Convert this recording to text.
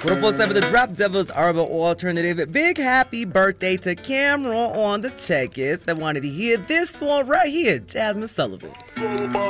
104.7 The Drop Devils Urban Alternative. Big happy birthday to Cameron on the checklist. I wanted to hear this one right here, Jasmine Sullivan.